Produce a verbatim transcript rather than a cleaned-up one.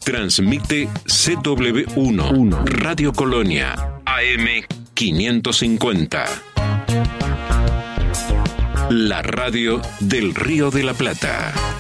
Transmite C W uno, uno. Radio Colonia, A M quinientos cincuenta. La radio del Río de la Plata.